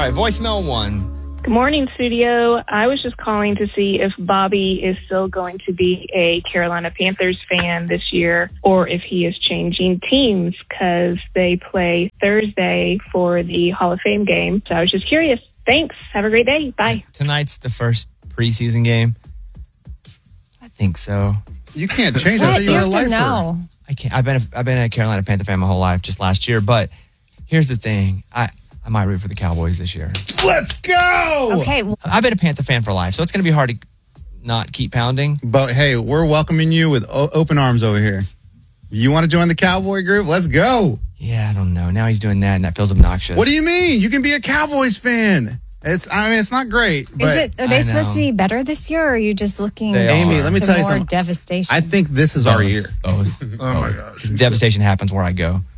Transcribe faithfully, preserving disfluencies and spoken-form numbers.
right, voicemail one. Good morning, studio. I was just calling to see if Bobby is still going to be a Carolina Panthers fan this year or if he is changing teams because they play Thursday for the Hall of Fame game. So I was just curious. Thanks. Have a great day. Bye. Tonight's the first preseason game. I think so. You can't change that. What? You're You a have to lifer. know. I can't. I've been a, I've been a Carolina Panther fan my whole life, just last year. But here's the thing. I, I might root for the Cowboys this year. Let's go. Okay. well, I've been a Panther fan for life, so it's going to be hard to not keep pounding. But hey, we're welcoming you with o- open arms over here. You want to join the Cowboy group? Let's go. Yeah, I don't know. Now he's doing that, and that feels obnoxious. What do you mean? You can be a Cowboys fan. It's. I mean, it's not great. But Is it? Are I they supposed know. to be better this year, or are you just looking? They Amy, are. let me to tell you more something. devastation. I think this is our year. Oh, Oh, my gosh. devastation happens where I go.